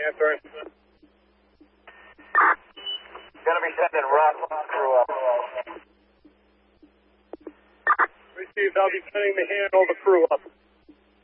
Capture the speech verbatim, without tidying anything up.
answering. Gonna be sending Rock crew up. Received. I'll be sending the handle the crew up.